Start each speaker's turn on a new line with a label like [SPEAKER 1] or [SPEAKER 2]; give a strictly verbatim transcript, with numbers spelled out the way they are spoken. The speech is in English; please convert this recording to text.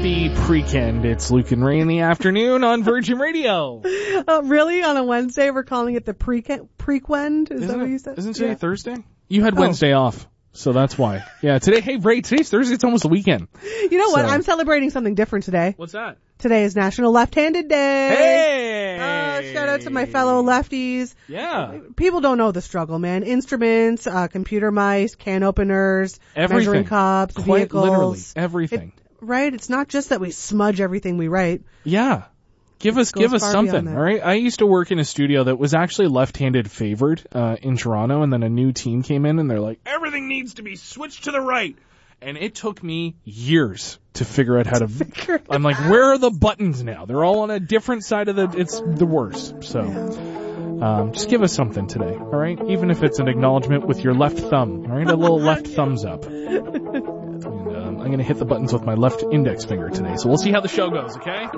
[SPEAKER 1] Happy Prekend. It's Luke and Ray in the afternoon on Virgin Radio.
[SPEAKER 2] Uh, really? On a Wednesday, we're calling it the Prekend? Prequend? Is
[SPEAKER 1] Isn't
[SPEAKER 2] that what
[SPEAKER 1] it,
[SPEAKER 2] you said?
[SPEAKER 1] Isn't today
[SPEAKER 2] Yeah.
[SPEAKER 1] Thursday? You had
[SPEAKER 2] Oh.
[SPEAKER 1] Wednesday off, so that's why. Yeah, today, hey, Ray, today's Thursday. It's almost the weekend.
[SPEAKER 2] You know what?
[SPEAKER 1] So-
[SPEAKER 2] I'm celebrating something different today.
[SPEAKER 1] What's that?
[SPEAKER 2] Today is National Left-Handed Day.
[SPEAKER 1] Hey!
[SPEAKER 2] Uh, shout out to my fellow lefties.
[SPEAKER 1] Yeah.
[SPEAKER 2] People don't know the struggle, man. Instruments, uh, computer mice, can openers,
[SPEAKER 1] Everything.
[SPEAKER 2] measuring cups,
[SPEAKER 1] Quite
[SPEAKER 2] vehicles.
[SPEAKER 1] literally, everything.
[SPEAKER 2] It, right? It's not just that we smudge everything we write.
[SPEAKER 1] Yeah. Give us,
[SPEAKER 2] goes
[SPEAKER 1] give us
[SPEAKER 2] far
[SPEAKER 1] something,
[SPEAKER 2] beyond that.
[SPEAKER 1] all right? I used to work in a studio that was actually left-handed favored, uh, in Toronto, and then a new team came in and they're like, everything needs to be switched to the right. And it took me years to figure out how to,
[SPEAKER 2] figure it
[SPEAKER 1] I'm like, where are the buttons now? They're all on a different side of the, it's the worst. So, um, just give us something today, all right? Even if it's an acknowledgement with your left thumb, all right? A little left thumbs up. And, um, I'm going to hit the buttons with my left index finger today. So we'll see how the show goes, okay?